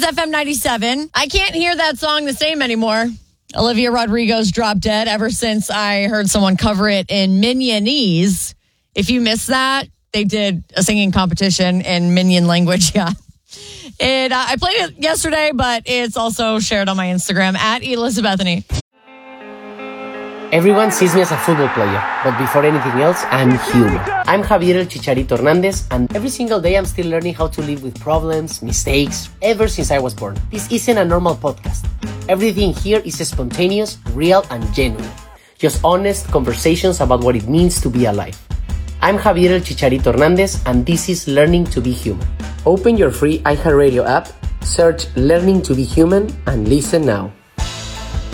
FM 97. I can't hear that song the same anymore. Olivia Rodrigo's Drop Dead ever since I heard someone cover it in Minionese. If you missed that, they did a singing competition in Minion language. Yeah. I played it yesterday, but it's also shared on my Instagram at Elizabethany. Everyone sees me as a football player, but before anything else, I'm human. I'm Javier El Chicharito Hernandez, and every single day I'm still learning how to live with problems, mistakes, ever since I was born. This isn't a normal podcast. Everything here is spontaneous, real, and genuine. Just honest conversations about what it means to be alive. I'm Javier El Chicharito Hernandez, and this is Learning to be Human. Open your free iHeartRadio app, search Learning to be Human, and listen now.